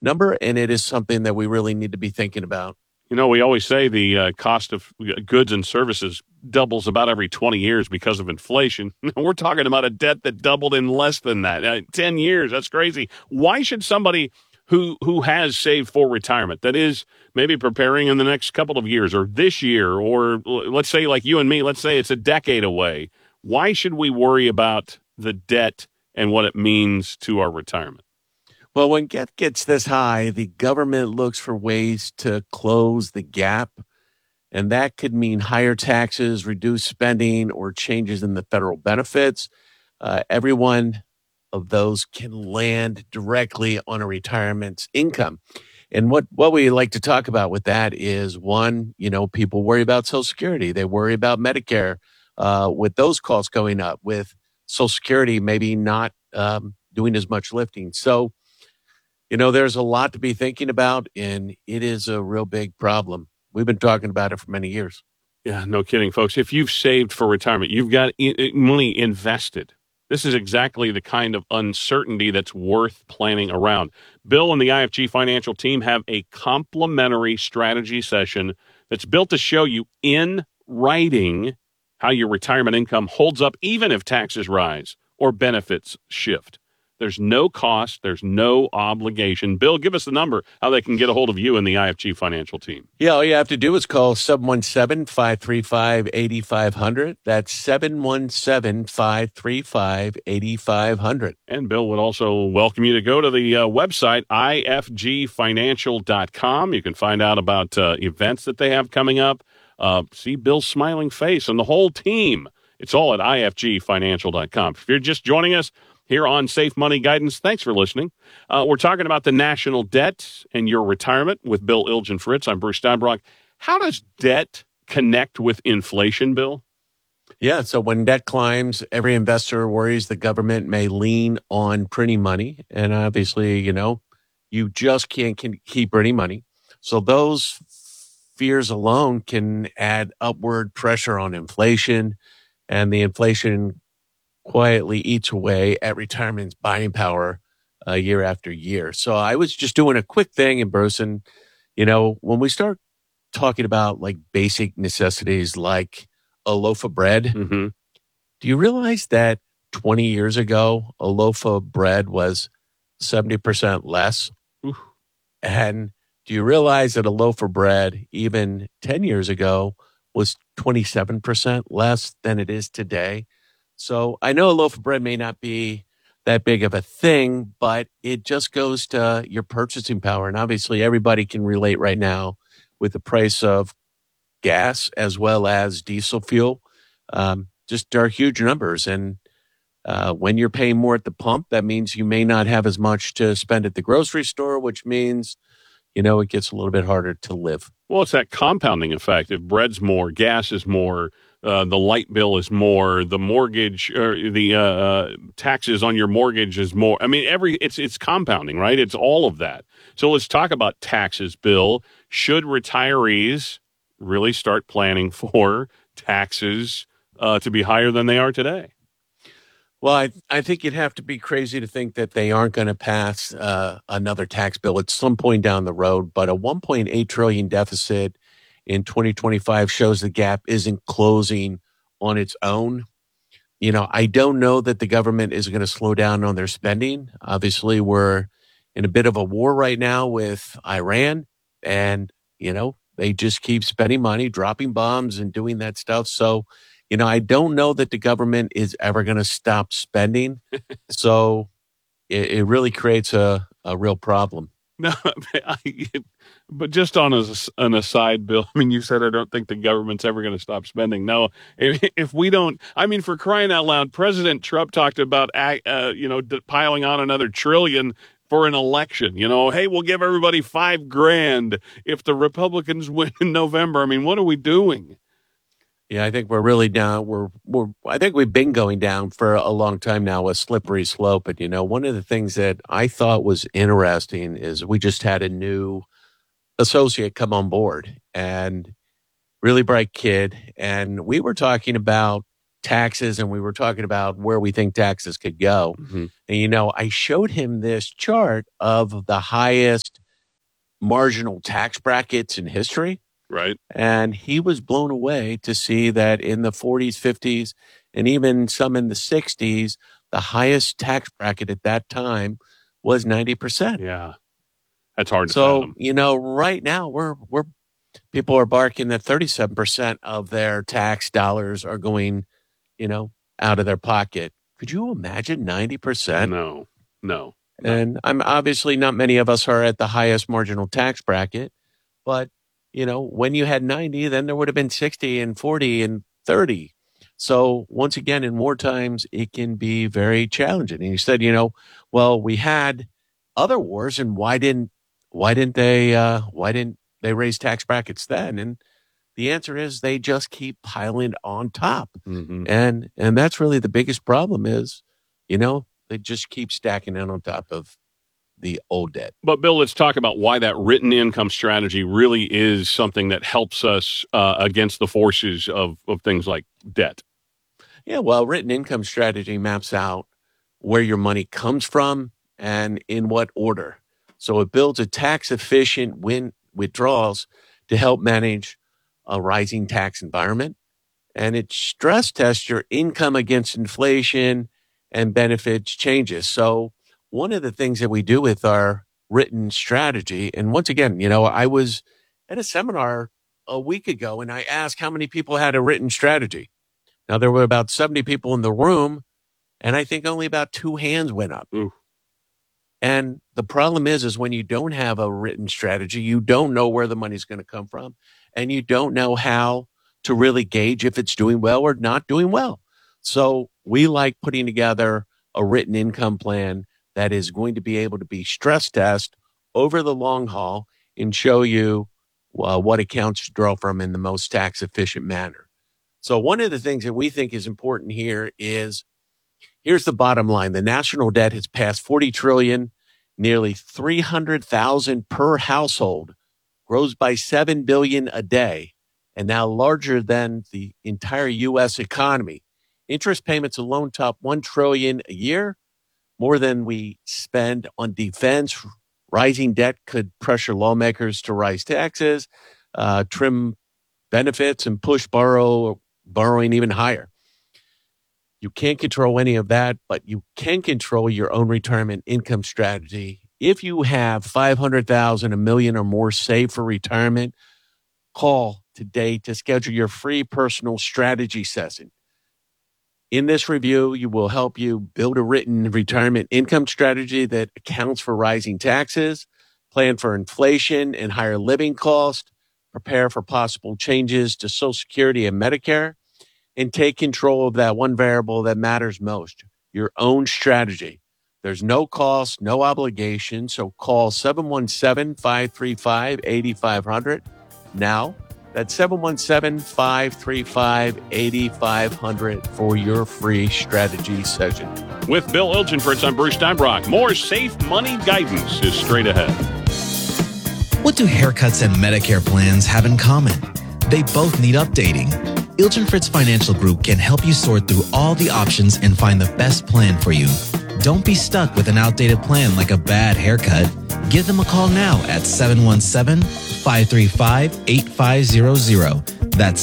number, and it is something that we really need to be thinking about. You know, we always say the cost of goods and services doubles about every 20 years because of inflation. We're talking about a debt that doubled in less than that. 10 years, that's crazy. Why should somebody who has saved for retirement, that is maybe preparing in the next couple of years or this year, or let's say like you and me, let's say it's a decade away, why should we worry about the debt and what it means to our retirement? Well, when debt gets this high, the government looks for ways to close the gap, and that could mean higher taxes, reduced spending, or changes in the federal benefits. Every one of those can land directly on a retirement's income. And what we like to talk about with that is one, people worry about Social Security. They worry about Medicare with those costs going up, with Social Security maybe not doing as much lifting. So, there's a lot to be thinking about, and it is a real big problem. We've been talking about it for many years. Yeah, no kidding, folks. If you've saved for retirement, you've got money invested. This is exactly the kind of uncertainty that's worth planning around. Bill and the IFG Financial team have a complimentary strategy session that's built to show you in writing how your retirement income holds up even if taxes rise or benefits shift. There's no cost. There's no obligation. Bill, give us the number, how they can get a hold of you and the IFG Financial team. Yeah, all you have to do is call 717-535-8500. That's 717-535-8500. And Bill would also welcome you to go to the website, ifgfinancial.com. You can find out about events that they have coming up. See Bill's smiling face and the whole team. It's all at ifgfinancial.com. If you're just joining us here on Safe Money Guidance, thanks for listening. We're talking about the national debt and your retirement with Bill Ilgen-Fritz. I'm Bruce Steinbrock. How does debt connect with inflation, Bill? Yeah, so when debt climbs, every investor worries the government may lean on printing money. And obviously, you just can't keep printing money. So those fears alone can add upward pressure on inflation, and the inflation quietly eats away at retirement's buying power year after year. So I was just doing a quick thing in Bruce, and when we start talking about like basic necessities like a loaf of bread, mm-hmm. Do you realize that 20 years ago, a loaf of bread was 70% less? Oof. And do you realize that a loaf of bread, even 10 years ago, was 27% less than it is today? So I know a loaf of bread may not be that big of a thing, but it just goes to your purchasing power. And obviously everybody can relate right now with the price of gas as well as diesel fuel. Just are huge numbers. And when you're paying more at the pump, that means you may not have as much to spend at the grocery store, which means, it gets a little bit harder to live. Well, it's that compounding effect. If bread's more, gas is more, the light bill is more, the mortgage or the taxes on your mortgage is more. I mean, it's compounding, right? It's all of that. So let's talk about taxes, Bill. Should retirees really start planning for taxes to be higher than they are today? Well, I think you'd have to be crazy to think that they aren't going to pass another tax bill at some point down the road. But a $1.8 trillion deficit in 2025 shows the gap isn't closing on its own. I don't know that the government is going to slow down on their spending. Obviously, we're in a bit of a war right now with Iran, and, they just keep spending money, dropping bombs and doing that stuff. So, I don't know that the government is ever going to stop spending. So it really creates a real problem. No, but just on an aside, Bill, I mean, you said I don't think the government's ever going to stop spending. No, if we don't, I mean, for crying out loud, President Trump talked about, piling on another trillion for an election. Hey, we'll give everybody $5,000 if the Republicans win in November. I mean, what are we doing? Yeah, I think we're really down. I think we've been going down for a long time now, a slippery slope. And, one of the things that I thought was interesting is we just had a new associate come on board, and really bright kid. And we were talking about taxes and we were talking about where we think taxes could go. Mhm. And, I showed him this chart of the highest marginal tax brackets in history. Right. And he was blown away to see that in the 40s, 50s, and even some in the 60s, the highest tax bracket at that time was 90%. Yeah. That's hard to So, fathom. right now we're people are barking that 37% of their tax dollars are going, out of their pocket. Could you imagine 90%? No. And I'm obviously not many of us are at the highest marginal tax bracket, but when you had 90, then there would have been 60 and 40 and 30. So once again, in war times, it can be very challenging. And you said, well, we had other wars, and why didn't they raise tax brackets then? And the answer is they just keep piling on top. Mhm. And that's really the biggest problem is, they just keep stacking it on top of the old debt. But Bill, let's talk about why that written income strategy really is something that helps us against the forces of things like debt. Yeah, well, written income strategy maps out where your money comes from and in what order. So it builds a tax efficient withdrawals to help manage a rising tax environment. And it stress tests your income against inflation and benefits changes. So one of the things that we do with our written strategy, and once again, I was at a seminar a week ago and I asked how many people had a written strategy. Now, there were about 70 people in the room, and I think only about 2 hands went up. Ooh. And the problem is when you don't have a written strategy, you don't know where the money's going to come from, and you don't know how to really gauge if it's doing well or not doing well. So we like putting together a written income plan that is going to be able to be stress test over the long haul and show you what accounts to draw from in the most tax efficient manner. So one of the things that we think is important here is, here's the bottom line. The national debt has passed 40 trillion, nearly 300,000 per household, grows by 7 billion a day, and now larger than the entire U.S. economy. Interest payments alone top 1 trillion a year, more than we spend on defense. Rising debt could pressure lawmakers to raise taxes, trim benefits, and push borrowing even higher. You can't control any of that, but you can control your own retirement income strategy. If you have 500,000, $1 million or more saved for retirement, call today to schedule your free personal strategy session. In this review, you will help you build a written retirement income strategy that accounts for rising taxes, plan for inflation and higher living costs, prepare for possible changes to Social Security and Medicare, and take control of that one variable that matters most, your own strategy. There's no cost, no obligation, so call 717-535-8500 now. That's 717-535-8500 for your free strategy session. With Bill Ilgenfritz, I'm Bruce Steinbrock. More safe money guidance is straight ahead. What do haircuts and Medicare plans have in common? They both need updating. Ilgenfritz Financial Group can help you sort through all the options and find the best plan for you. Don't be stuck with an outdated plan like a bad haircut. Give them a call now at 717-535-8500. That's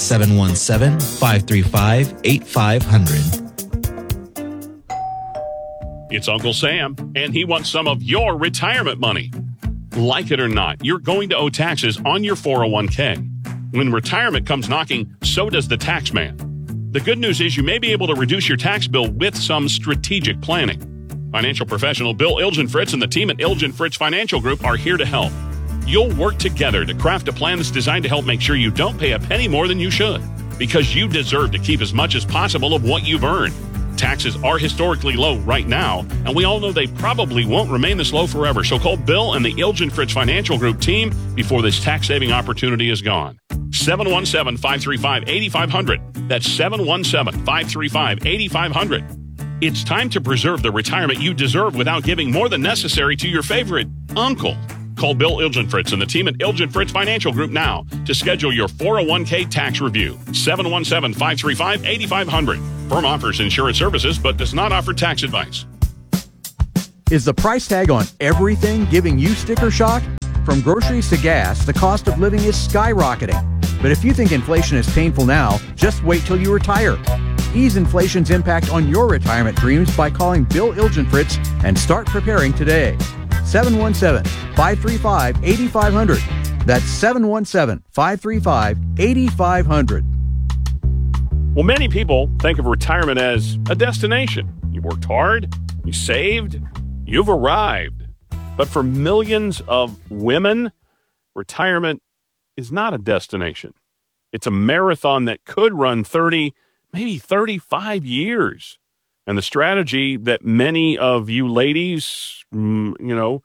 717-535-8500. It's Uncle Sam, and he wants some of your retirement money. Like it or not, you're going to owe taxes on your 401k. When retirement comes knocking, so does the tax man. The good news is you may be able to reduce your tax bill with some strategic planning. Financial professional Bill Ilgenfritz and the team at Ilgenfritz Financial Group are here to help. You'll work together to craft a plan that's designed to help make sure you don't pay a penny more than you should, because you deserve to keep as much as possible of what you've earned. Taxes are historically low right now, and we all know they probably won't remain this low forever. So call Bill and the Ilgenfritz Financial Group team before this tax-saving opportunity is gone. 717-535-8500. That's 717-535-8500. It's time to preserve the retirement you deserve without giving more than necessary to your favorite uncle. Call Bill Ilgenfritz and the team at Ilgenfritz Financial Group now to schedule your 401k tax review. 717-535-8500. Firm offers insurance services but does not offer tax advice. Is the price tag on everything giving you sticker shock? From groceries to gas, the cost of living is skyrocketing. But if you think inflation is painful now, just wait till you retire. Ease inflation's impact on your retirement dreams by calling Bill Ilgenfritz and start preparing today. 717-535-8500. That's 717-535-8500. Well, many people think of retirement as a destination. You worked hard, you saved, you've arrived. But for millions of women, retirement is not a destination. It's a marathon that could run 30, maybe 35 years. And the strategy that many of you ladies, have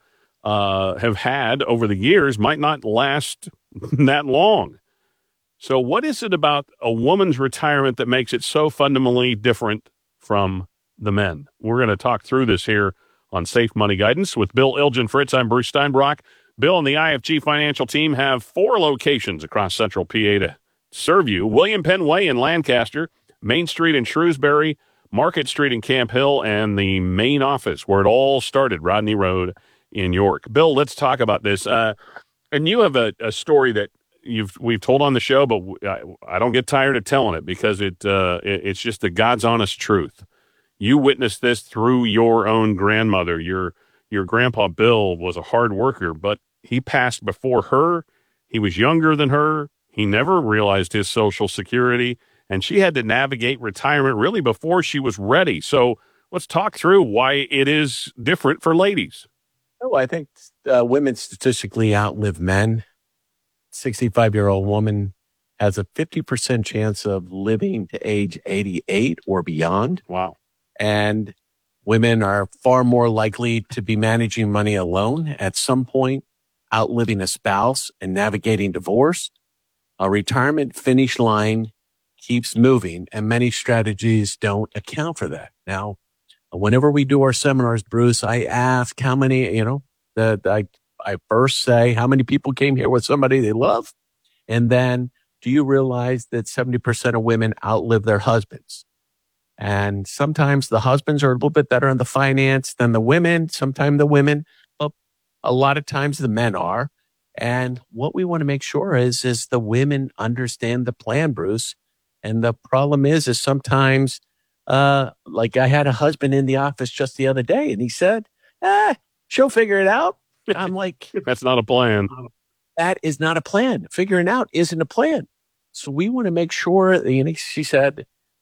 had over the years might not last that long. So what is it about a woman's retirement that makes it so fundamentally different from the men? We're going to talk through this here on Safe Money Guidance with Bill Ilgenfritz. I'm Bruce Steinbrock. Bill and the IFG Financial Team have 4 locations across Central PA to serve you. William Penn Way in Lancaster, Main Street in Shrewsbury, Market Street in Camp Hill, and the main office where it all started, Rodney Road in York. Bill, let's talk about this. And you have a story that we've told on the show, but I don't get tired of telling it because it's just the God's honest truth. You witnessed this through your own grandmother. Your grandpa Bill was a hard worker, but he passed before her. He was younger than her. He never realized his Social Security, and she had to navigate retirement really before she was ready. So let's talk through why it is different for ladies. Oh, I think women statistically outlive men. 65-year-old woman has a 50% chance of living to age 88 or beyond. Wow. And women are far more likely to be managing money alone at some point, outliving a spouse and navigating divorce. A retirement finish line keeps moving, and many strategies don't account for that. Now, whenever we do our seminars, Bruce, I ask how many, I first say how many people came here with somebody they love. And then, do you realize that 70% of women outlive their husbands? And sometimes the husbands are a little bit better in the finance than the women. Sometimes the women, but a lot of times the men are. And what we want to make sure is the women understand the plan, Bruce. And the problem is sometimes, like I had a husband in the office just the other day and he said, she'll figure it out. I'm like, that's not a plan. That is not a plan. Figuring out isn't a plan. So we want to make sure that, he said,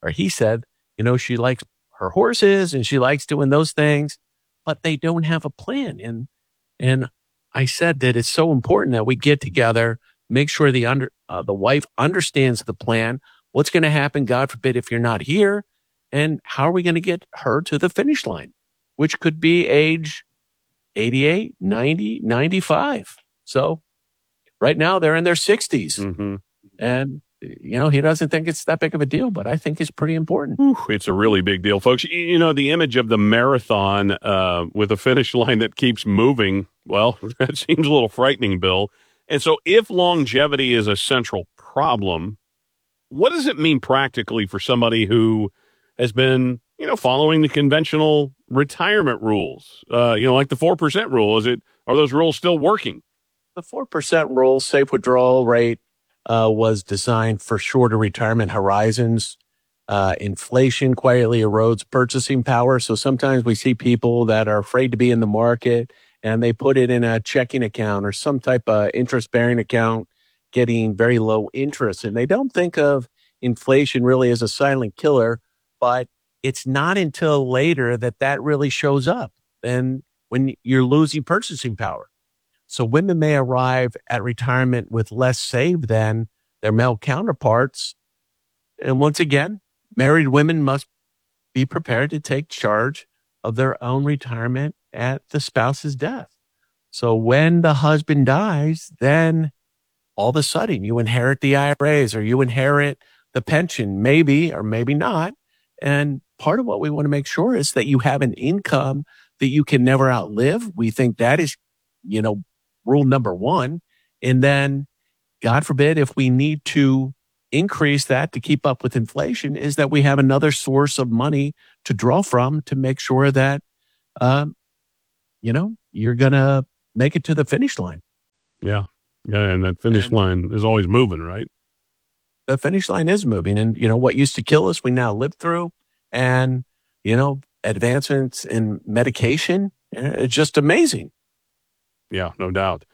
she likes her horses and she likes doing those things, but they don't have a plan. And I said that it's so important that we get together, make sure the wife understands the plan. What's going to happen, God forbid, if you're not here? And how are we going to get her to the finish line, which could be age 88, 90, 95. So right now they're in their 60s. Mm-hmm. And, he doesn't think it's that big of a deal, but I think it's pretty important. It's a really big deal, folks. The image of the marathon with a finish line that keeps moving, well, that seems a little frightening, Bill. And so if longevity is a central problem, what does it mean practically for somebody who has been, following the conventional retirement rules, like the 4% rule? Are those rules still working? The 4% rule, safe withdrawal rate, was designed for shorter retirement horizons. Inflation quietly erodes purchasing power. So sometimes we see people that are afraid to be in the market and they put it in a checking account or some type of interest-bearing account getting very low interest. And they don't think of inflation really as a silent killer, but it's not until later that really shows up and when you're losing purchasing power. So women may arrive at retirement with less saved than their male counterparts. And once again, married women must be prepared to take charge of their own retirement at the spouse's death. So when the husband dies, then all of a sudden you inherit the IRAs or you inherit the pension, maybe or maybe not. And part of what we want to make sure is that you have an income that you can never outlive. We think that is, rule number one. And then, God forbid, if we need to increase that to keep up with inflation is that we have another source of money to draw from to make sure that, you're going to make it to the finish line. Yeah. Yeah. And that finish line is always moving, right? The finish line is moving. And, what used to kill us, we now live through. And, advancements in medication, it's just amazing. Yeah, no doubt.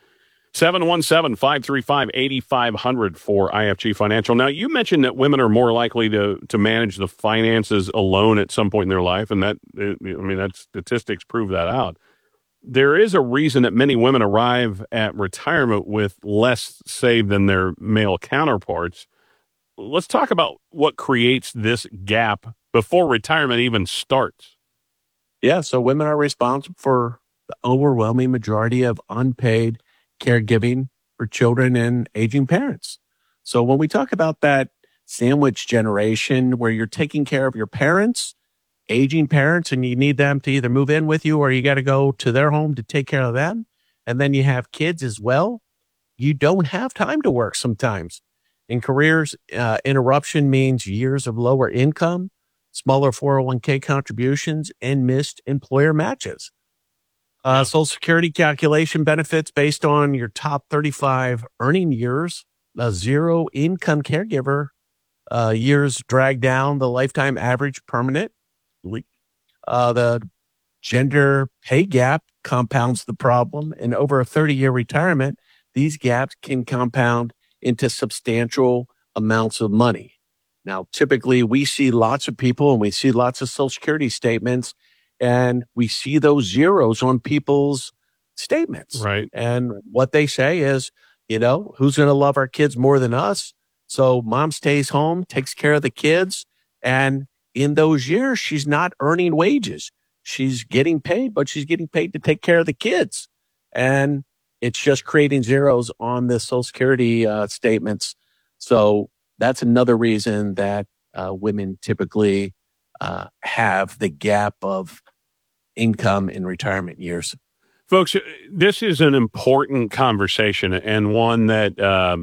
717-535-8500 for IFG Financial. Now, you mentioned that women are more likely to manage the finances alone at some point in their life, and that statistics prove that out. There is a reason that many women arrive at retirement with less saved than their male counterparts. Let's talk about what creates this gap before retirement even starts. Yeah, so women are responsible for the overwhelming majority of unpaid caregiving for children and aging parents. So when we talk about that sandwich generation where you're taking care of your parents, aging parents, and you need them to either move in with you or you got to go to their home to take care of them, and then you have kids as well, you don't have time to work sometimes. In careers, interruption means years of lower income, smaller 401k contributions, and missed employer matches. Social Security calculation benefits based on your top 35 earning years. A zero income caregiver years drag down the lifetime average permanent. The gender pay gap compounds the problem. And over a 30-year retirement, these gaps can compound into substantial amounts of money. Now, typically, we see lots of people and we see lots of Social Security statements, and we see those zeros on people's statements. Right. And what they say is, who's going to love our kids more than us? So mom stays home, takes care of the kids. And in those years, she's not earning wages. She's getting paid, but she's getting paid to take care of the kids. And it's just creating zeros on the Social Security statements. So that's another reason that women typically have the gap of income in retirement years. Folks, this is an important conversation and one that,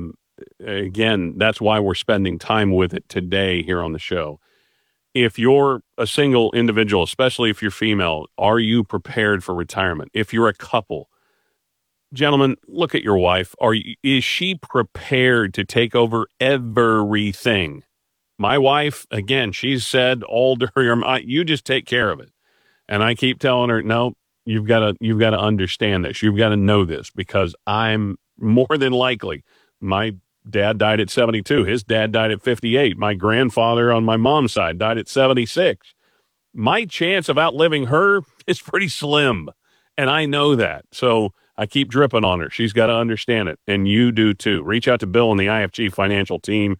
again, that's why we're spending time with it today here on the show. If you're a single individual, especially if you're female, are you prepared for retirement? If you're a couple, gentlemen, look at your wife. Is she prepared to take over everything? My wife, again, she's said all during you just take care of it. And I keep telling her, no, you've got to understand this. You've got to know this because I'm more than likely. My dad died at 72. His dad died at 58. My grandfather on my mom's side died at 76. My chance of outliving her is pretty slim. And I know that. So I keep dripping on her. She's got to understand it. And you do too. Reach out to Bill and the IFG Financial Team,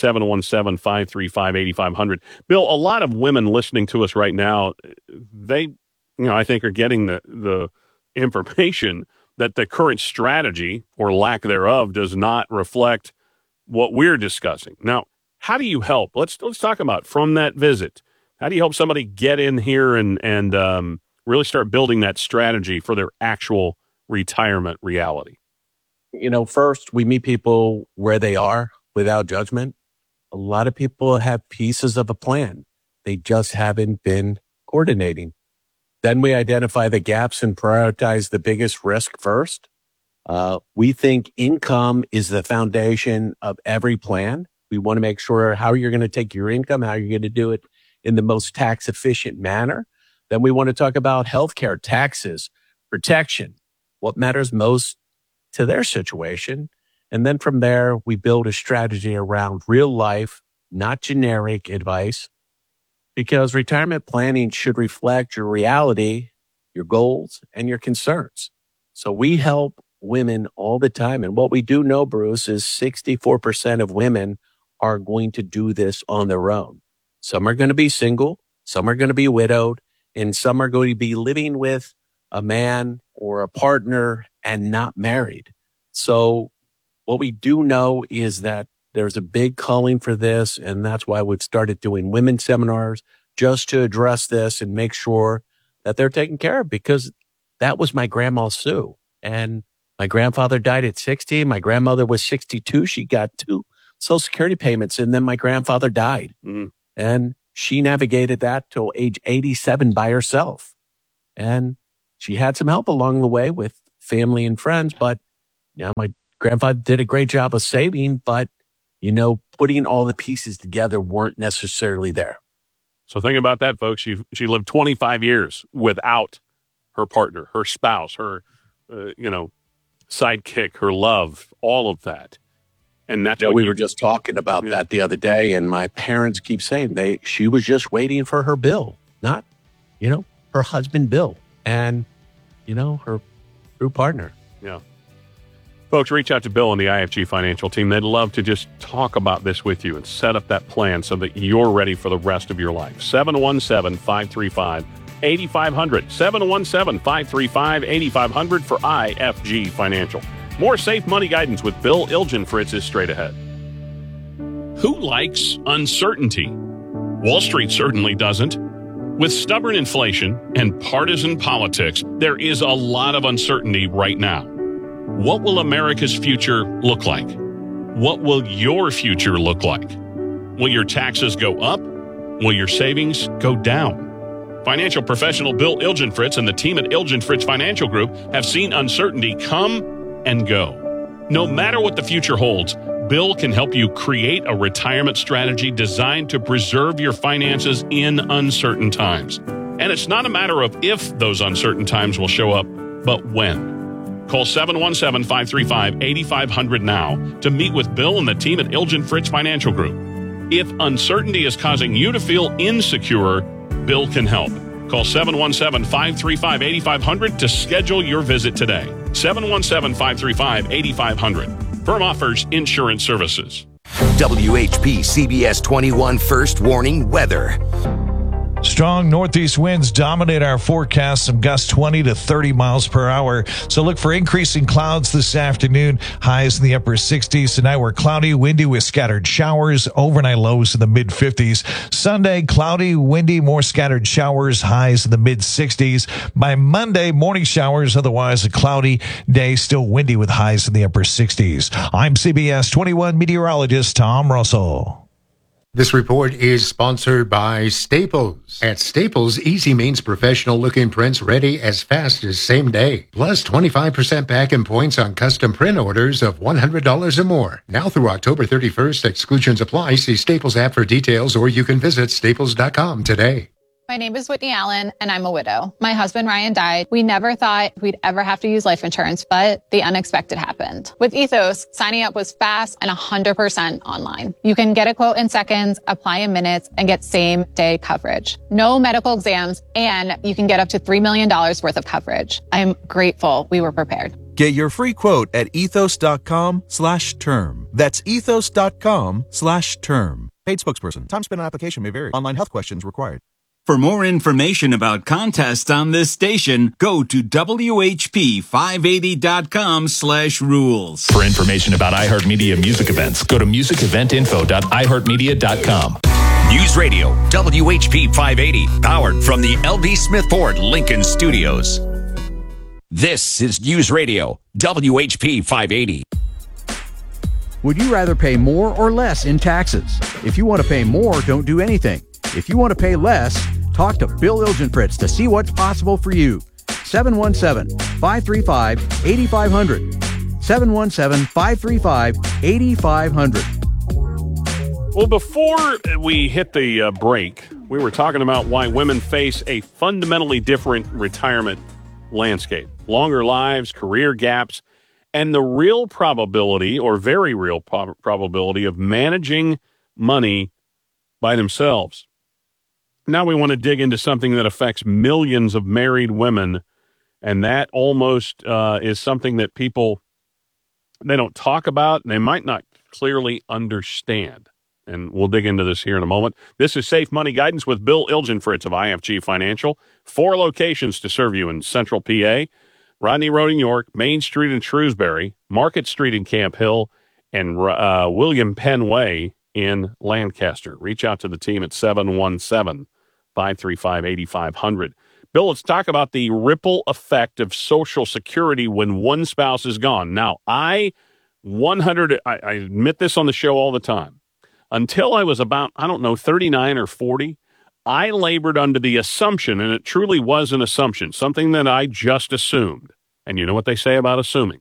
717-535-8500. Bill, a lot of women listening to us right now, they, I think are getting the information that the current strategy or lack thereof does not reflect what we're discussing. Now, how do you help? Let's talk about from that visit. How do you help somebody get in here and really start building that strategy for their actual retirement reality? First, we meet people where they are without judgment. A lot of people have pieces of a plan. They just haven't been coordinating. Then we identify the gaps and prioritize the biggest risk first. We think income is the foundation of every plan. We want to make sure how you're going to take your income, how you're going to do it in the most tax efficient manner. Then we want to talk about healthcare, taxes, protection, what matters most to their situation. And then from there, we build a strategy around real life, not generic advice, because retirement planning should reflect your reality, your goals, and your concerns. So we help women all the time. And what we do know, Bruce, is 64% of women are going to do this on their own. Some are going to be single, some are going to be widowed, and some are going to be living with a man or a partner and not married. So what we do know is that there's a big calling for this, and that's why we've started doing women's seminars just to address this and make sure that they're taken care of, because that was my grandma Sue. And my grandfather died at 60. My grandmother was 62. She got two Social Security payments. And then my grandfather died. And she navigated that till age 87 by herself. And she had some help along the way with family and friends. But my grandfather did a great job of saving, but, putting all the pieces together weren't necessarily there. So think about that, folks. She lived 25 years without her partner, her spouse, her, sidekick, her love, all of that. And that's what we were just talking about that the other day, and my parents keep saying she was just waiting for her bill, not, her husband Bill and, her true partner. Yeah. Folks, reach out to Bill and the IFG Financial team. They'd love to just talk about this with you and set up that plan so that you're ready for the rest of your life. 717-535-8500. 717-535-8500 for IFG Financial. More safe money guidance with Bill Ilgenfritz is straight ahead. Who likes uncertainty? Wall Street certainly doesn't. With stubborn inflation and partisan politics, there is a lot of uncertainty right now. What will America's future look like? What will your future look like? Will your taxes go up? Will your savings go down? Financial professional Bill Ilgenfritz and the team at Ilgenfritz Financial Group have seen uncertainty come and go. No matter what the future holds, Bill can help you create a retirement strategy designed to preserve your finances in uncertain times. And it's not a matter of if those uncertain times will show up, but when. Call 717-535-8500 now to meet with Bill and the team at Ilgenfritz Financial Group. If uncertainty is causing you to feel insecure, Bill can help. Call 717-535-8500 to schedule your visit today. 717-535-8500. Firm offers insurance services. WHP CBS 21 First Warning Weather. Strong northeast winds dominate our forecast, some gusts 20 to 30 miles per hour. So look for increasing clouds this afternoon, highs in the upper 60s. Tonight we're cloudy, windy with scattered showers, overnight lows in the mid 50s. Sunday, cloudy, windy, more scattered showers, highs in the mid 60s. By Monday, morning showers, otherwise a cloudy day, still windy with highs in the upper 60s. I'm CBS 21 meteorologist Tom Russell. This report is sponsored by Staples. At Staples, easy means professional-looking prints ready as fast as same day. Plus 25% back in points on custom print orders of $100 or more. Now through October 31st, exclusions apply. See Staples app for details, or you can visit staples.com today. My name is Whitney Allen, and I'm a widow. My husband, Ryan, died. We never thought we'd ever have to use life insurance, but the unexpected happened. With Ethos, signing up was fast and 100% online. You can get a quote in seconds, apply in minutes, and get same-day coverage. No medical exams, and you can get up to $3 million worth of coverage. I'm grateful we were prepared. Get your free quote at ethos.com/term. That's ethos.com/term. Paid spokesperson. Time spent on application may vary. Online health questions required. For more information about contests on this station, go to WHP580.com/rules. For information about iHeartMedia music events, go to musiceventinfo.iheartmedia.com. News Radio, WHP 580, powered from the L.B. Smith Ford Lincoln Studios. This is News Radio, WHP 580. Would you rather pay more or less in taxes? If you want to pay more, don't do anything. If you want to pay less, talk to Bill Ilgenfritz to see what's possible for you. 717-535-8500. 717-535-8500. Well, before we hit the break, we were talking about why women face a fundamentally different retirement landscape. Longer lives, career gaps, and the real probability, or very real probability, of managing money by themselves. Now we want to dig into something that affects millions of married women, and that almost is something that people, they don't talk about, and they might not clearly understand. And we'll dig into this here in a moment. This is Safe Money Guidance with Bill Ilgenfritz of IFG Financial. 4 locations to serve you in Central PA, Rodney Road in York, Main Street in Shrewsbury, Market Street in Camp Hill, and William Penn Way in Lancaster. Reach out to the team at 717-535-8500. Bill, let's talk about the ripple effect of Social Security when one spouse is gone. Now, I I admit this on the show all the time. Until I was about, 39 or 40, I labored under the assumption, and it truly was an assumption, something that I just assumed. And you know what they say about assuming.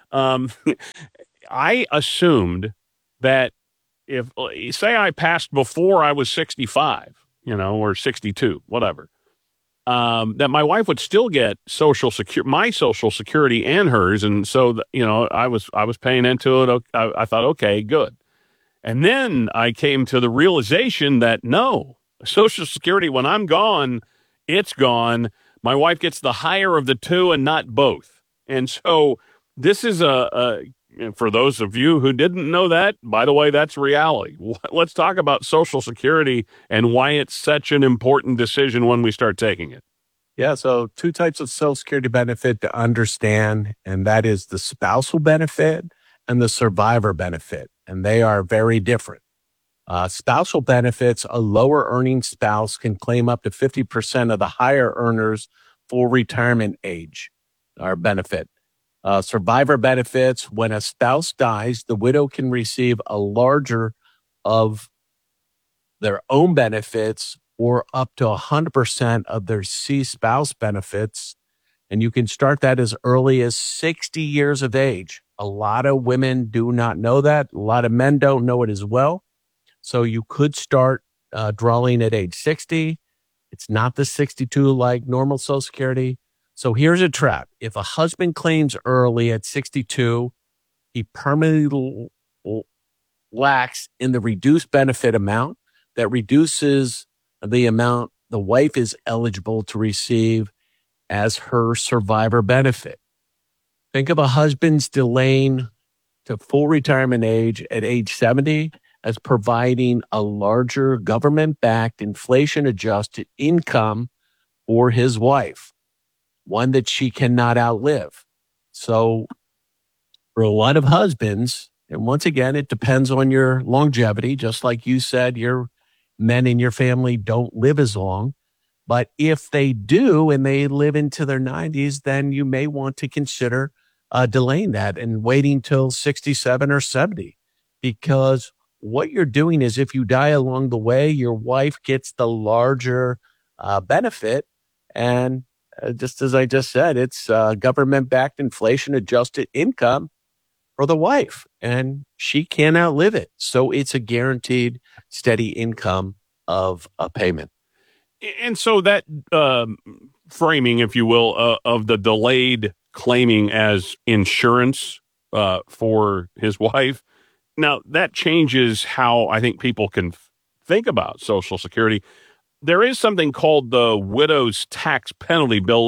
I assumed that if, say I passed before I was 65, or 62, whatever, that my wife would still get my Social Security and hers. And so, I was paying into it. I thought, okay, good. And then I came to the realization that no, Social Security, when I'm gone, it's gone. My wife gets the higher of the two and not both. And so this is for those of you who didn't know that, by the way, that's reality. Let's talk about Social Security and why it's such an important decision when we start taking it. Yeah, so two types of Social Security benefit to understand, and that is the spousal benefit and the survivor benefit, and they are very different. Spousal benefits, a lower earning spouse can claim up to 50% of the higher earners' full retirement age or benefit. Survivor benefits, when a spouse dies, the widow can receive a larger of their own benefits or up to 100% of their spouse benefits. And you can start that as early as 60 years of age. A lot of women do not know that. A lot of men don't know it as well. So you could start drawing at age 60. It's not the 62 like normal Social Security. So here's a trap. If a husband claims early at 62, he permanently lacks in the reduced benefit amount that reduces the amount the wife is eligible to receive as her survivor benefit. Think of a husband's delaying to full retirement age at age 70 as providing a larger government-backed inflation-adjusted income for his wife, one that she cannot outlive. So for a lot of husbands, and once again, it depends on your longevity, just like you said, your men in your family don't live as long. But if they do and they live into their 90s, then you may want to consider delaying that and waiting till 67 or 70, because what you're doing is if you die along the way, your wife gets the larger benefit. And just as I just said, it's government-backed inflation-adjusted income for the wife, and she can't outlive it. So it's a guaranteed steady income of a payment. And so that framing, if you will, of the delayed claiming as insurance for his wife, now that changes how I think people can think about Social Security. There is something called the widow's tax penalty bill,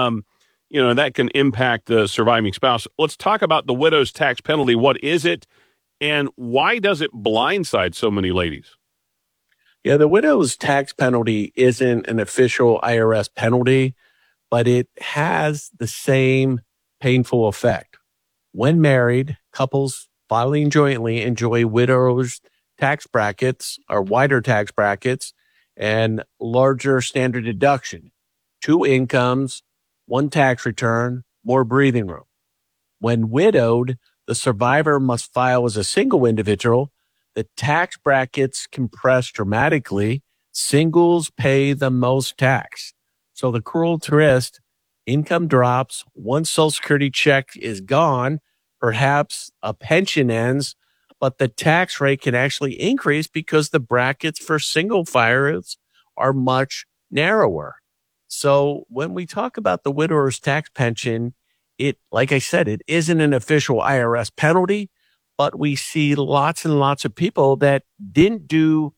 that can impact the surviving spouse. Let's talk about the widow's tax penalty. What is it, and why does it blindside so many ladies? Yeah, the widow's tax penalty isn't an official IRS penalty, but it has the same painful effect. When married, couples filing jointly enjoy widow's tax brackets or wider tax brackets and larger standard deduction, 2 incomes, 1 tax return, more breathing room. When widowed, the survivor must file as a single individual. The tax brackets compress dramatically. Singles pay the most tax. So the cruel twist, income drops. Once Social Security check is gone, perhaps a pension ends, but the tax rate can actually increase because the brackets for single filers are much narrower. So when we talk about the widower's tax pension, like I said, it isn't an official IRS penalty, but we see lots and lots of people that didn't do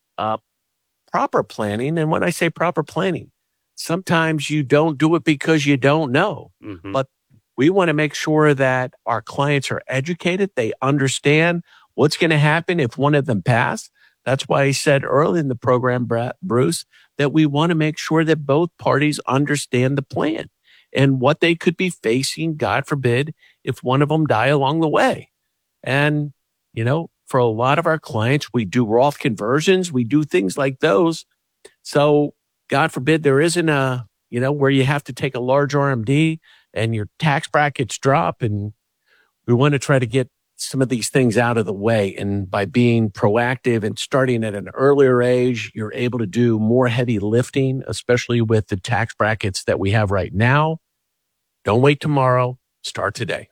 proper planning. And when I say proper planning, sometimes you don't do it because you don't know. Mm-hmm. But we want to make sure that our clients are educated. They understand what's going to happen if one of them pass. That's why I said early in the program, Bruce, that we want to make sure that both parties understand the plan and what they could be facing, God forbid, if one of them die along the way. And, for a lot of our clients, we do Roth conversions. We do things like those. So God forbid there isn't where you have to take a large RMD and your tax brackets drop. And we want to try to get some of these things out of the way. And by being proactive and starting at an earlier age, you're able to do more heavy lifting, especially with the tax brackets that we have right now. Don't wait tomorrow. Start today.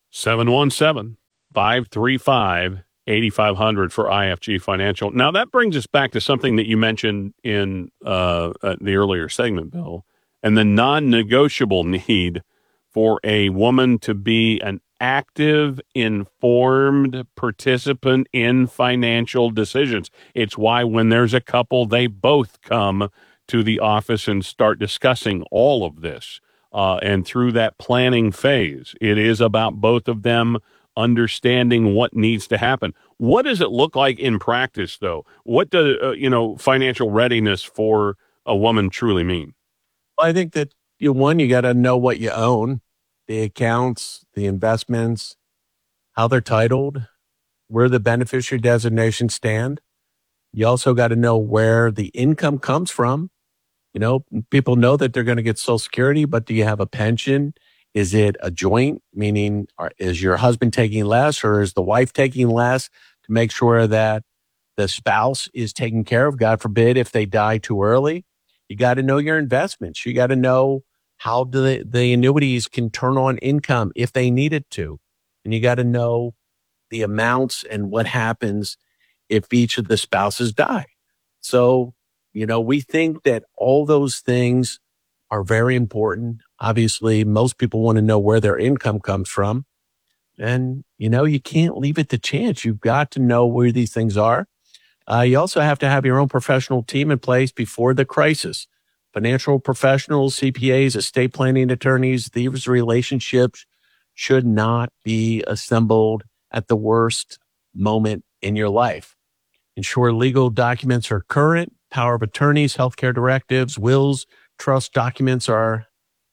717-535-8500 for IFG Financial. Now, that brings us back to something that you mentioned in the earlier segment, Bill, and the non-negotiable need for a woman to be an active, informed participant in financial decisions. It's why when there's a couple, they both come to the office and start discussing all of this. And through that planning phase, it is about both of them understanding what needs to happen. What does it look like in practice, though? What does financial readiness for a woman truly mean? Well, I think that you got to know what you own, the accounts, the investments, how they're titled, where the beneficiary designations stand. You also got to know where the income comes from. People know that they're going to get Social Security, but do you have a pension? Is it a joint? Meaning, is your husband taking less or is the wife taking less, to make sure that the spouse is taken care of? God forbid if they die too early. You got to know your investments. You got to know how the annuities can turn on income if they needed to. And you got to know the amounts and what happens if each of the spouses die. So, we think that all those things are very important. Obviously, most people want to know where their income comes from. And, you can't leave it to chance. You've got to know where these things are. You also have to have your own professional team in place before the crisis. Financial professionals, CPAs, estate planning attorneys, these relationships should not be assembled at the worst moment in your life. Ensure legal documents are current. Power of attorneys, healthcare directives, wills, trust documents are,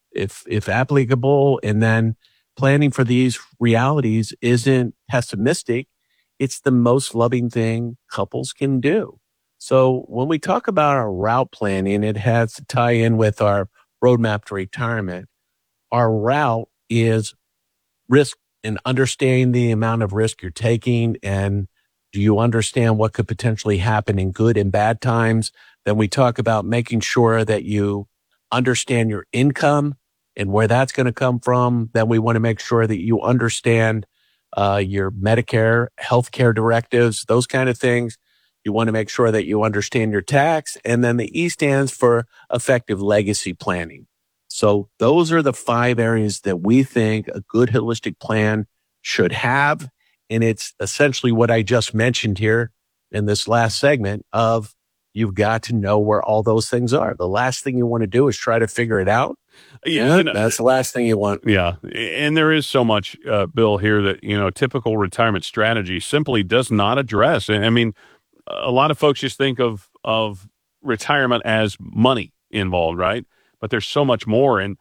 if applicable. And then planning for these realities isn't pessimistic. It's the most loving thing couples can do. So when we talk about our route planning, it has to tie in with our roadmap to retirement. Our route is risk and understanding the amount of risk you're taking, and do you understand what could potentially happen in good and bad times? Then we talk about making sure that you understand your income and where that's going to come from. Then we want to make sure that you understand your Medicare, healthcare directives, those kind of things. You want to make sure that you understand your tax. And then the E stands for effective legacy planning. So those are the 5 areas that we think a good holistic plan should have. And it's essentially what I just mentioned here in this last segment of you've got to know where all those things are. The last thing you want to do is try to figure it out. Yeah, that's the last thing you want. Yeah. And there is so much, Bill, here that, typical retirement strategy simply does not address. I mean, a lot of folks just think of retirement as money involved, right? But there's so much more. And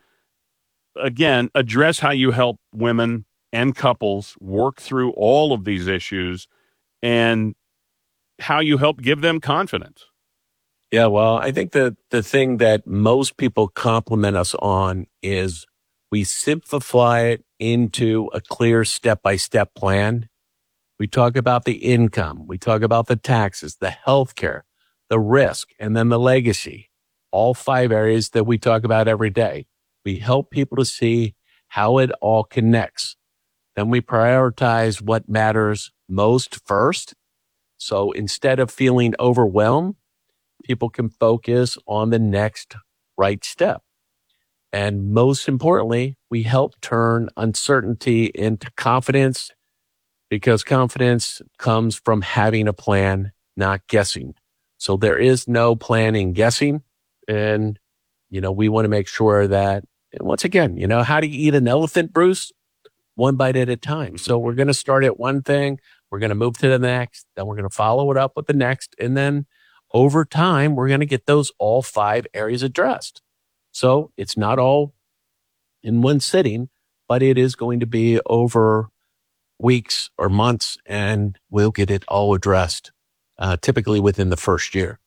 again, address how you help women and couples work through all of these issues and how you help give them confidence. Yeah, well, I think the thing that most people compliment us on is we simplify it into a clear step-by-step plan. We talk about the income. We talk about the taxes, the healthcare, the risk, and then the legacy. All 5 areas that we talk about every day. We help people to see how it all connects. Then we prioritize what matters most first. So instead of feeling overwhelmed, people can focus on the next right step. And most importantly, we help turn uncertainty into confidence, because confidence comes from having a plan, not guessing. So there is no planning guessing. And, we want to make sure that, once again, how do you eat an elephant, Bruce? One bite at a time. So we're going to start at one thing. We're going to move to the next. Then we're going to follow it up with the next. And then over time, we're going to get those all 5 areas addressed. So it's not all in one sitting, but it is going to be over weeks or months, and we'll get it all addressed, typically within the first year.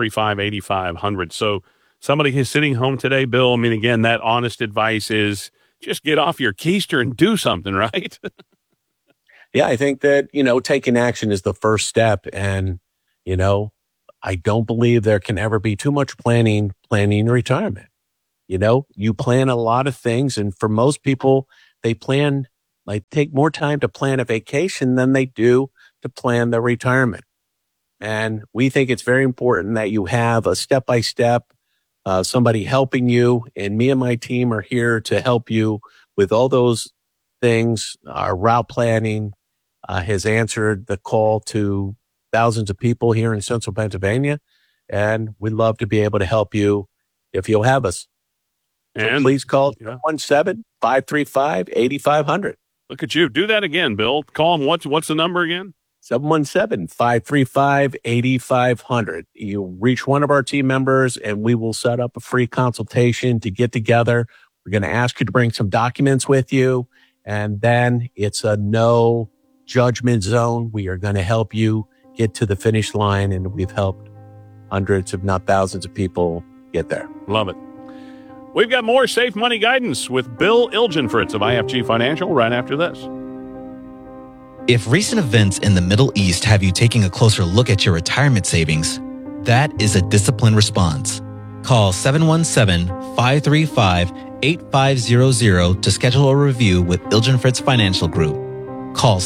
717-535-8500. So somebody who's sitting home today, Bill, I mean, again, that honest advice is just get off your keister and do something, right? Yeah, I think that, taking action is the first step. And, I don't believe there can ever be too much planning retirement. You plan a lot of things. And for most people, they take more time to plan a vacation than they do to plan their retirement. And we think it's very important that you have a step-by-step, somebody helping you. And me and my team are here to help you with all those things. Our route planning has answered the call to thousands of people here in central Pennsylvania. And we'd love to be able to help you if you'll have us. So please call 717-535-8500. Look at you. Do that again, Bill. Call them. What's the number again? 717-535-8500. You reach one of our team members and we will set up a free consultation to get together. We're going to ask you to bring some documents with you. And then it's a no judgment zone. We are going to help you get to the finish line. And we've helped hundreds, if not thousands of people get there. Love it. We've got more Safe Money Guidance with Bill Ilgenfritz of IFG Financial right after this. If recent events in the Middle East have you taking a closer look at your retirement savings, that is a disciplined response. Call 717-535-8500 to schedule a review with Ilgenfritz Financial Group. Call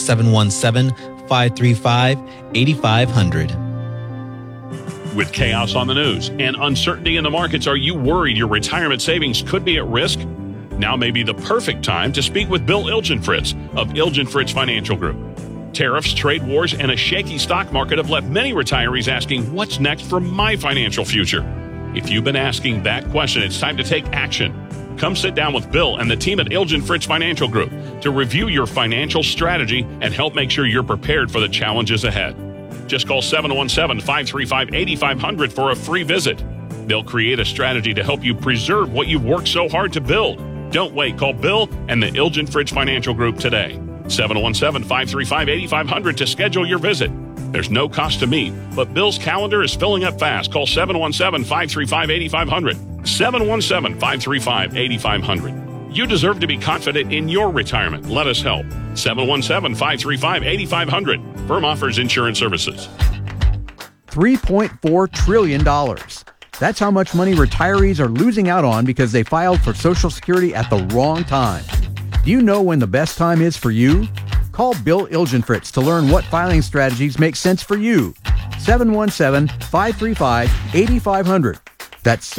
717-535-8500. With chaos on the news and uncertainty in the markets, are you worried your retirement savings could be at risk? Now may be the perfect time to speak with Bill Ilgenfritz of Ilgenfritz Financial Group. Tariffs, trade wars, and a shaky stock market have left many retirees asking, what's next for my financial future? If you've been asking that question, it's time to take action. Come sit down with Bill and the team at Ilgenfritz Financial Group to review your financial strategy and help make sure you're prepared for the challenges ahead. Just call 717-535-8500 for a free visit. They'll create a strategy to help you preserve what you've worked so hard to build. Don't wait. Call Bill and the Ilgenfritz Financial Group today. 717-535-8500 to schedule your visit. There's no cost to meet, but Bill's calendar is filling up fast. Call 717-535-8500. 717-535-8500. You deserve to be confident in your retirement. Let us help. 717-535-8500. Firm offers insurance services. $3.4 trillion. That's how much money retirees are losing out on because they filed for Social Security at the wrong time. Do you know when the best time is for you? Call Bill Ilgenfritz to learn what filing strategies make sense for you. 717-535-8500. That's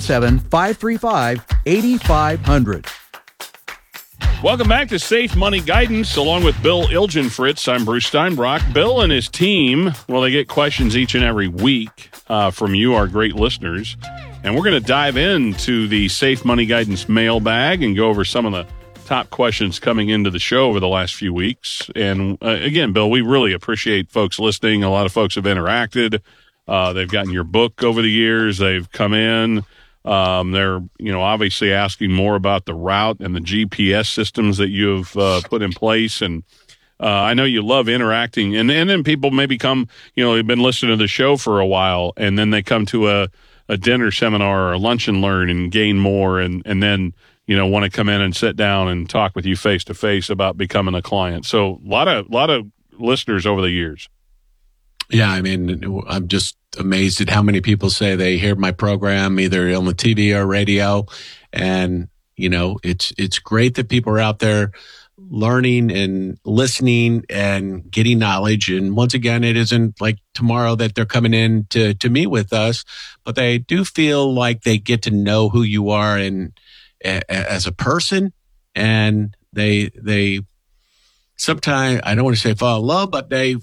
717-535-8500. Welcome back to Safe Money Guidance, along with Bill Ilgenfritz. I'm Bruce Steinbrock. Bill and his team, well, they get questions each and every week from you, our great listeners. And we're going to dive into the Safe Money Guidance mailbag and go over some of the top questions coming into the show over the last few weeks. And again, Bill, we really appreciate folks listening. A lot of folks have interacted. They've gotten your book over the years. They've come in. They're, obviously asking more about the route and the GPS systems that you've put in place. And I know you love interacting. And then people maybe come, they've been listening to the show for a while, and then they come to a dinner seminar or a lunch and learn and gain more, and then, want to come in and sit down and talk with you face to face about becoming a client. So a lot of listeners over the years. Yeah, I mean, I'm just amazed at how many people say they hear my program either on the TV or radio. And, it's great that people are out there learning and listening and getting knowledge. And once again, it isn't like tomorrow that they're coming in to meet with us, but they do feel like they get to know who you are and as a person. And they sometimes, I don't want to say fall in love, but they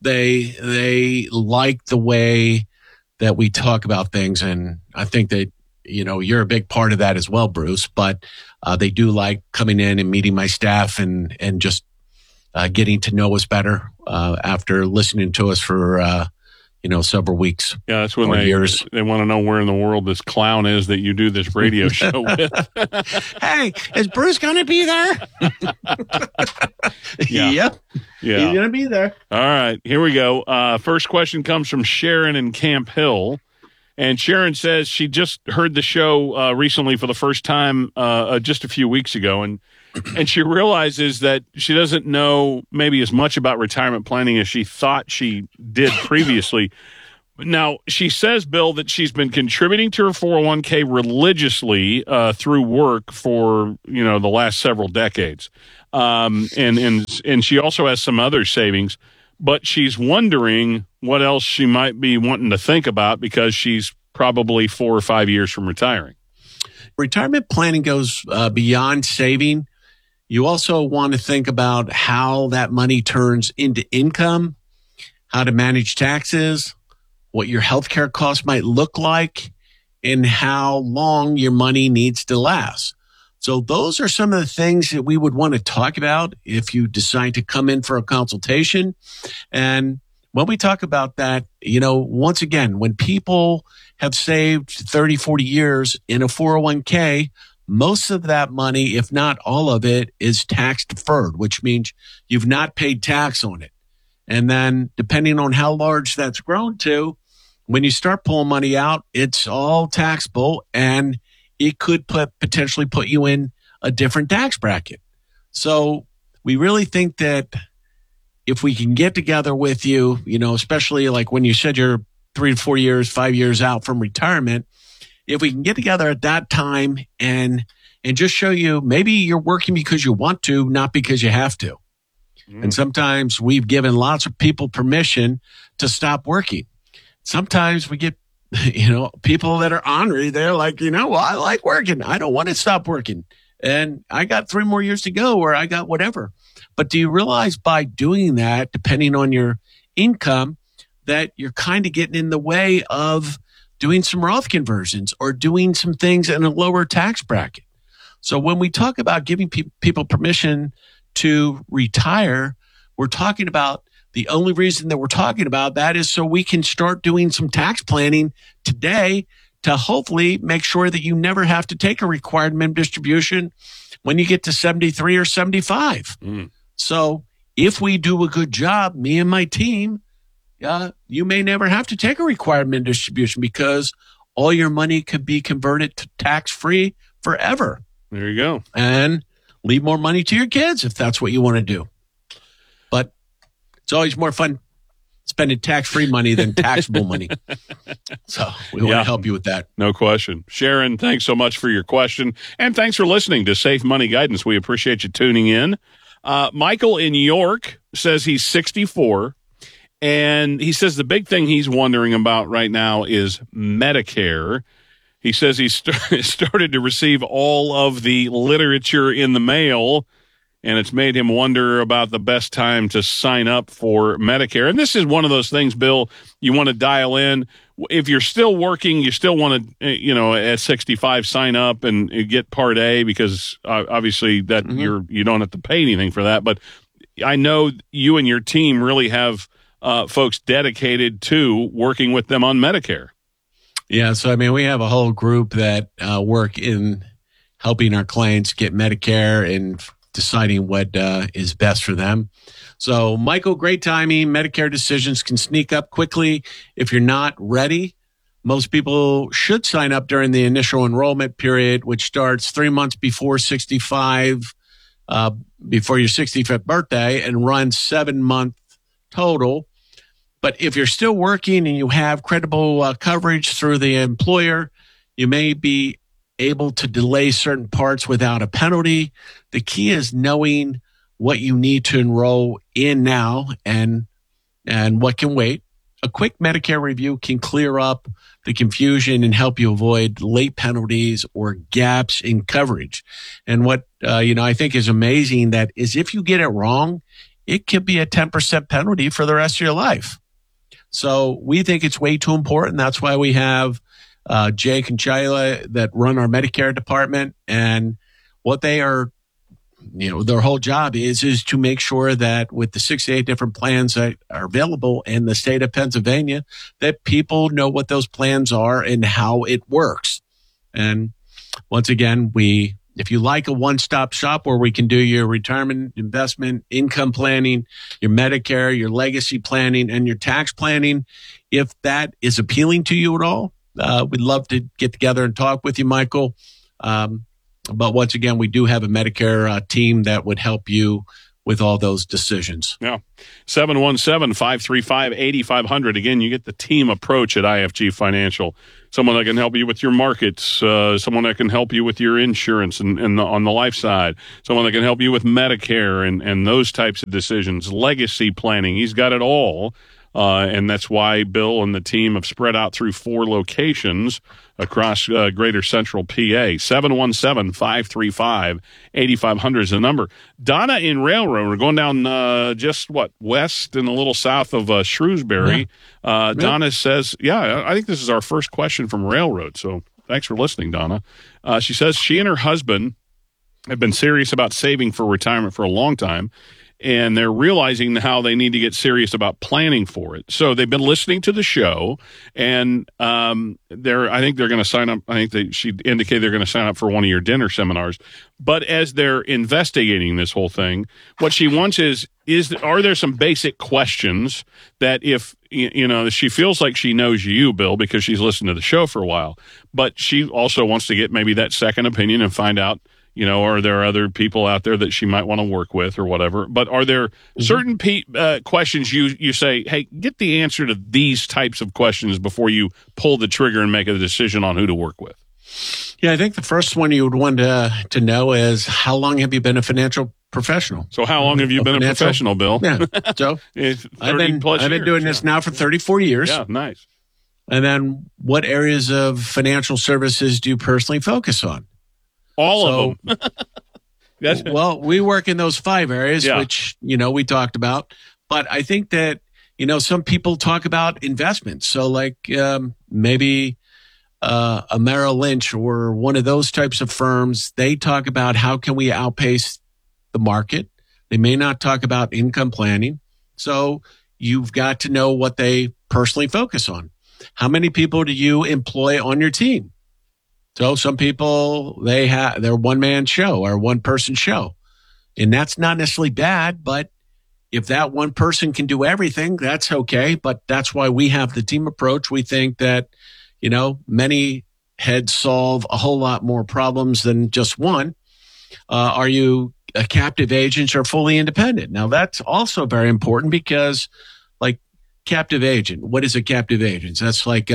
like the way that we talk about things. And I think that, you're a big part of that as well, Bruce, but they do like coming in and meeting my staff and just getting to know us better after listening to us for, several weeks. Yeah, that's when they want to know where in the world this clown is that you do this radio show with. Hey, is Bruce going to be there? Yeah. Yep. Yeah. He's going to be there. All right, here we go. First question comes from Sharon in Camp Hill. And Sharon says she just heard the show recently for the first time just a few weeks ago, and she realizes that she doesn't know maybe as much about retirement planning as she thought she did previously. Now, she says, Bill, that she's been contributing to her 401k religiously through work for, the last several decades. And she also has some other savings, but she's wondering what else she might be wanting to think about because she's probably 4 or 5 years from retiring. Retirement planning goes beyond saving. You also want to think about how that money turns into income, how to manage taxes, what your healthcare costs might look like, and how long your money needs to last. So those are some of the things that we would want to talk about if you decide to come in for a consultation. And when we talk about that, once again, when people have saved 30, 40 years in a 401k, most of that money, if not all of it, is tax deferred, which means you've not paid tax on it. And then depending on how large that's grown to, when you start pulling money out, it's all taxable and it could potentially put you in a different tax bracket. So we really think that if we can get together with you, especially like when you said you're 3 to 4 years, 5 years out from retirement, if we can get together at that time and just show you maybe you're working because you want to, not because you have to. And sometimes we've given lots of people permission to stop working. Sometimes we get, people that are ornery. They're like, I like working. I don't want to stop working. And I got 3 more years to go, or I got whatever. But do you realize by doing that, depending on your income, that you're kind of getting in the way of doing some Roth conversions or doing some things in a lower tax bracket? So when we talk about giving people permission to retire, we're talking about the only reason that we're talking about that is so we can start doing some tax planning today to hopefully make sure that you never have to take a required minimum distribution when you get to 73 or 75. So if we do a good job, me and my team, you may never have to take a required minimum distribution because all your money could be converted to tax-free forever. There you go. And leave more money to your kids if that's what you want to do. But it's always more fun spending tax-free money than taxable money. So we want to help you with that. No question. Sharon, thanks so much for your question. And thanks for listening to Safe Money Guidance. We appreciate you tuning in. Michael in York says he's 64. And he says the big thing he's wondering about right now is Medicare. He says he started to receive all of the literature in the mail, and it's made him wonder about the best time to sign up for Medicare. And this is one of those things, Bill, you want to dial in. If you're still working, you still want to, at 65, sign up and get Part A because obviously that you don't have to pay anything for that. But I know you and your team really have folks dedicated to working with them on Medicare. Yeah, so we have a whole group that work in helping our clients get Medicare and deciding what is best for them. So, Michael, great timing. Medicare decisions can sneak up quickly if you're not ready. Most people should sign up during the initial enrollment period, which starts 3 months before 65, before your 65th birthday, and runs 7 months total. But if you're still working and you have credible coverage through the employer, you may be able to delay certain parts without a penalty. The key is knowing what you need to enroll in now and what can wait. A quick Medicare review can clear up the confusion and help you avoid late penalties or gaps in coverage. And what I think is amazing that is if you get it wrong, it could be a 10% penalty for the rest of your life. So we think it's way too important. That's why we have Jake and Chayla that run our Medicare department, and what they are, their whole job is to make sure that with the 68 different plans that are available in the state of Pennsylvania, that people know what those plans are and how it works. And once again, if you like a one-stop shop where we can do your retirement, investment, income planning, your Medicare, your legacy planning, and your tax planning, if that is appealing to you at all, we'd love to get together and talk with you, Michael. But once again, we do have a Medicare team that would help you with all those decisions. Yeah. 717-535-8500. Again, you get the team approach at IFG Financial. Someone that can help you with your markets, someone that can help you with your insurance and on the life side, someone that can help you with Medicare and those types of decisions, legacy planning. He's got it all. And that's why Bill and the team have spread out through 4 locations across greater central PA. 717-535-8500 is the number. Donna in Railroad, we're going down west and a little south of Shrewsbury. Yeah. Donna says, I think this is our first question from Railroad. So thanks for listening, Donna. She says she and her husband have been serious about saving for retirement for a long time, and they're realizing how they need to get serious about planning for it. So they've been listening to the show, and I think they're going to sign up. I think she indicated they're going to sign up for one of your dinner seminars. But as they're investigating this whole thing, what she wants are there some basic questions that if, she feels like she knows you, Bill, because she's listened to the show for a while, but she also wants to get maybe that second opinion and find out, are there other people out there that she might want to work with or whatever? But are there certain questions you say, hey, get the answer to these types of questions before you pull the trigger and make a decision on who to work with? Yeah, I think the first one you would want to know is, how long have you been a financial professional? So how long have you been a professional, Bill? Yeah. So I've been doing this now for 34 years. Yeah, nice. And then what areas of financial services do you personally focus on? All of them. Well, we work in those 5 areas, which, we talked about. But I think that, some people talk about investments. So like maybe a Merrill Lynch or one of those types of firms, they talk about how can we outpace the market. They may not talk about income planning. So you've got to know what they personally focus on. How many people do you employ on your team? So some people, they're one-man show or one-person show. And that's not necessarily bad, but if that one person can do everything, that's okay. But that's why we have the team approach. We think that, many heads solve a whole lot more problems than just one. Are you a captive agent or fully independent? Now, that's also very important because, like, captive agent, what is a captive agent? That's like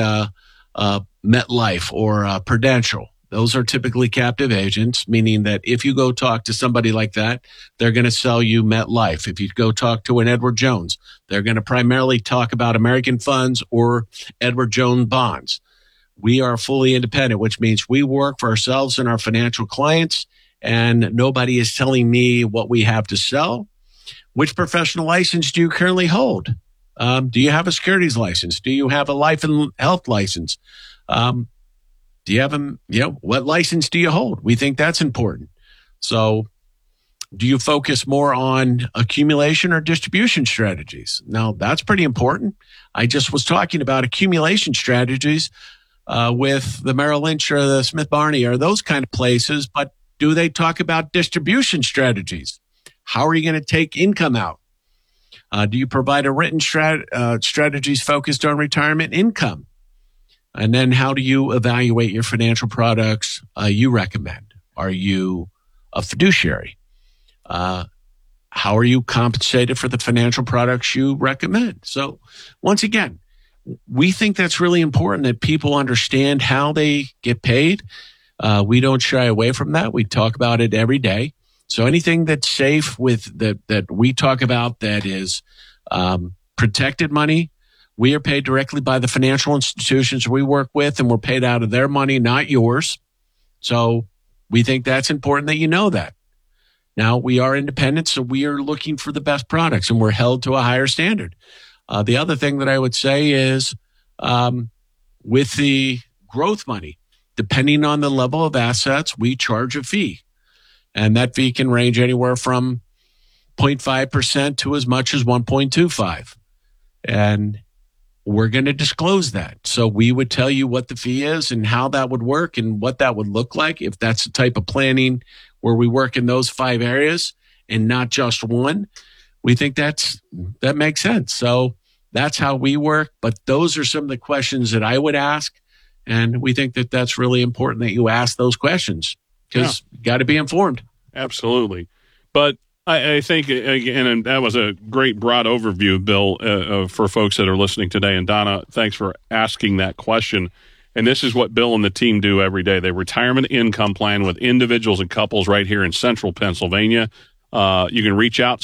MetLife or Prudential. Those are typically captive agents, meaning that if you go talk to somebody like that, they're going to sell you MetLife. If you go talk to an Edward Jones, they're going to primarily talk about American funds or Edward Jones bonds. We are fully independent, which means we work for ourselves and our financial clients, and nobody is telling me what we have to sell. Which professional license do you currently hold? Do you have a securities license? Do you have a life and health license? Do you have what license do you hold? We think that's important. So do you focus more on accumulation or distribution strategies? Now, that's pretty important. I just was talking about accumulation strategies with the Merrill Lynch or the Smith Barney or those kind of places, but do they talk about distribution strategies? How are you going to take income out? Do you provide a written strategies focused on retirement income? And then how do you evaluate your financial products you recommend? Are you a fiduciary? How are you compensated for the financial products you recommend? So once again, we think that's really important that people understand how they get paid. We don't shy away from that. We talk about it every day. So anything that's safe with that we talk about that is protected money, we are paid directly by the financial institutions we work with, and we're paid out of their money, not yours. So we think that's important that you know that. Now, we are independent, so we are looking for the best products, and we're held to a higher standard. The other thing that I would say is with the growth money, depending on the level of assets, we charge a fee. And that fee can range anywhere from 0.5% to as much as 1.25. And we're going to disclose that. So we would tell you what the fee is and how that would work and what that would look like if that's the type of planning where we work in those 5 areas and not just one. We think that makes sense. So that's how we work. But those are some of the questions that I would ask. And we think that that's really important that you ask those questions because you got to be informed. Absolutely. But I think, again, and that was a great broad overview, Bill, for folks that are listening today. And Donna, thanks for asking that question. And this is what Bill and the team do every day. They retirement income plan with individuals and couples right here in central Pennsylvania. You can reach out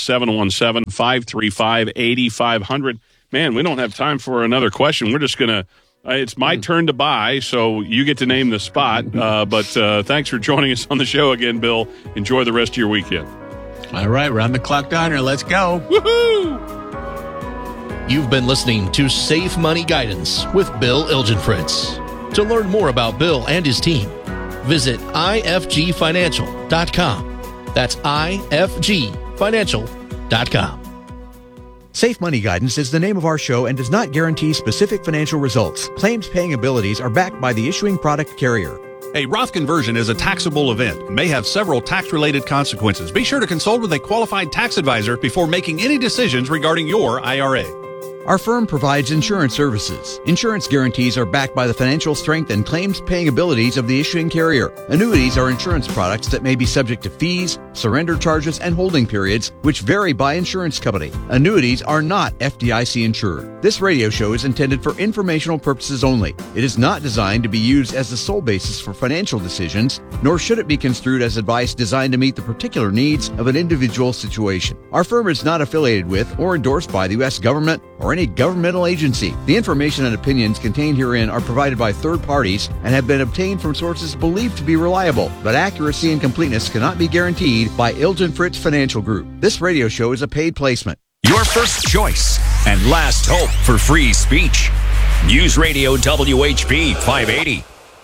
717-535-8500. Man, we don't have time for another question. We're just going to, it's my turn to buy, so you get to name the spot. But thanks for joining us on the show again, Bill. Enjoy the rest of your weekend. All right, round the clock diner. Let's go. Woohoo! You've been listening to Safe Money Guidance with Bill Ilgenfritz. To learn more about Bill and his team, visit ifgfinancial.com. That's ifgfinancial.com. Safe Money Guidance is the name of our show and does not guarantee specific financial results. Claims paying abilities are backed by the issuing product carrier. A Roth conversion is a taxable event and may have several tax-related consequences. Be sure to consult with a qualified tax advisor before making any decisions regarding your IRA. Our firm provides insurance services. Insurance guarantees are backed by the financial strength and claims paying abilities of the issuing carrier. Annuities are insurance products that may be subject to fees, surrender charges, and holding periods, which vary by insurance company. Annuities are not FDIC insured. This radio show is intended for informational purposes only. It is not designed to be used as the sole basis for financial decisions, nor should it be construed as advice designed to meet the particular needs of an individual situation. Our firm is not affiliated with or endorsed by the U.S. government or any governmental agency. The information and opinions contained herein are provided by third parties and have been obtained from sources believed to be reliable, but accuracy and completeness cannot be guaranteed by Ilgenfritz Financial Group. This radio show is a paid placement. Your first choice and last hope for free speech. News Radio WHP 580.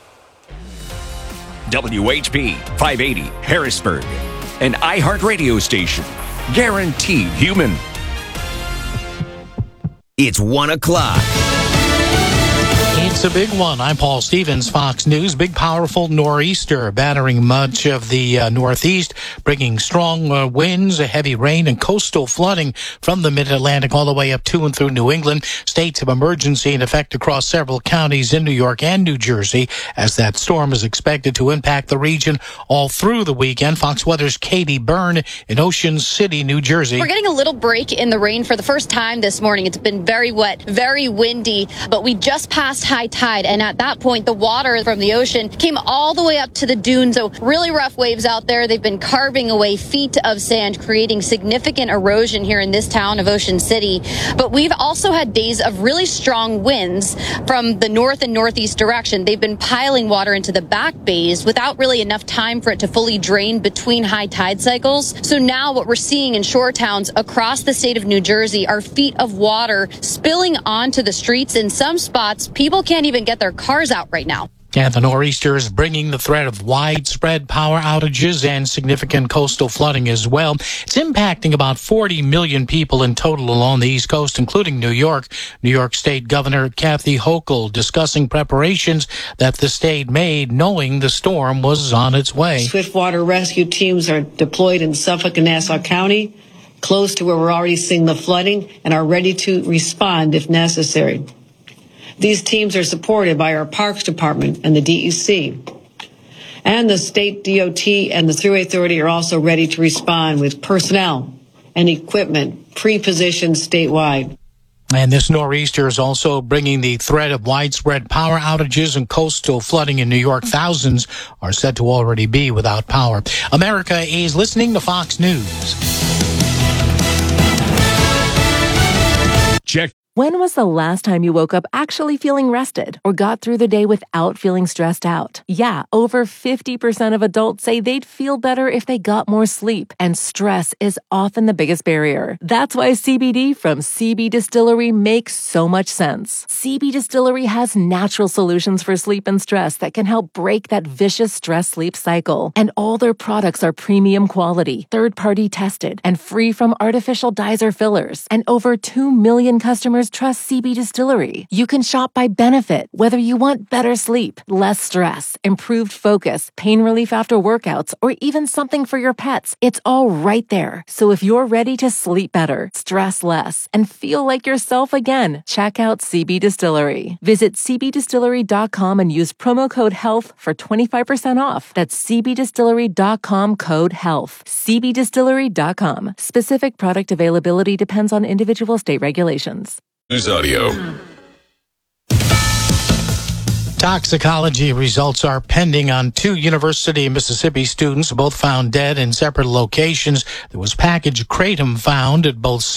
WHP 580 Harrisburg. An iHeartRadio station. Guaranteed human. It's 1 o'clock. It's a big one. I'm Paul Stevens, Fox News. Big, powerful nor'easter battering much of the Northeast, bringing strong winds, heavy rain, and coastal flooding from the mid-Atlantic all the way up to and through New England. States of emergency in effect across several counties in New York and New Jersey as that storm is expected to impact the region all through the weekend. Fox Weather's Katie Byrne in Ocean City, New Jersey. We're getting a little break in the rain for the first time this morning. It's been very wet, very windy, but we just passed high tide, and at that point the water from the ocean came all the way up to the dunes. So really rough waves out there. They've been carving away feet of sand, creating significant erosion here in this town of Ocean City. But we've also had days of really strong winds from the north and northeast direction. They've been piling water into the back bays without really enough time for it to fully drain between high tide cycles. So now what we're seeing in shore towns across the state of New Jersey are feet of water spilling onto the streets. In some spots, people can't even get their cars out right now. And the nor'easter is bringing the threat of widespread power outages and significant coastal flooding as well. It's impacting about 40 million people in total along the East Coast, including New York. New York State Governor Kathy Hochul discussing preparations that the state made knowing the storm was on its way. Swift water rescue teams are deployed in Suffolk and Nassau County, close to where we're already seeing the flooding, and are ready to respond if necessary. These teams are supported by our Parks Department and the DEC. And the state DOT and the Thruway Authority are also ready to respond with personnel and equipment pre-positioned statewide. And this nor'easter is also bringing the threat of widespread power outages and coastal flooding in New York. Thousands are said to already be without power. America is listening to Fox News. Check. When was the last time you woke up actually feeling rested or got through the day without feeling stressed out? Yeah, over 50% of adults say they'd feel better if they got more sleep, and stress is often the biggest barrier. That's why CBD from CB Distillery makes so much sense. CB Distillery has natural solutions for sleep and stress that can help break that vicious stress-sleep cycle. And all their products are premium quality, third-party tested, and free from artificial dyes or fillers. And over 2 million customers customers trust CB Distillery. You can shop by benefit, whether you want better sleep, less stress, improved focus, pain relief after workouts, or even something for your pets. It's all right there. So if you're ready to sleep better, stress less, and feel like yourself again, check out CB Distillery. Visit cbdistillery.com and use promo code HEALTH for 25% off. That's cbdistillery.com, code HEALTH. cbdistillery.com. Specific product availability depends on individual state regulations. News Audio. Toxicology results are pending on 2 University of Mississippi students, both found dead in separate locations. There was packaged kratom found at both